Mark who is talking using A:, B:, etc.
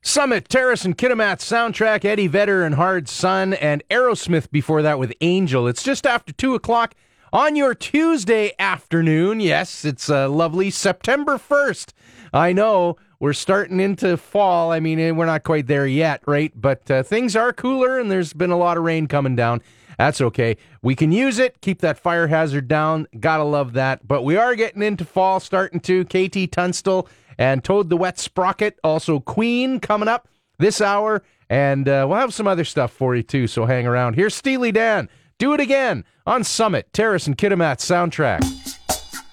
A: Summit, Terrace, and Kitimat soundtrack, Eddie Vedder and Hard Sun, and Aerosmith before that with Angel. It's just after 2 o'clock on your Tuesday afternoon. Yes, it's lovely September 1st. I know we're starting into fall. I mean, we're not quite there yet, right? But things are cooler, and there's been a lot of rain coming down. That's okay. We can use it, keep that fire hazard down. Gotta love that. But we are getting into fall, starting to. KT Tunstall and Toad the Wet Sprocket, also Queen coming up this hour. And we'll have some other stuff for you, too, so hang around. Here's Steely Dan. Do It Again on Summit, Terrace, and Kitimat soundtrack.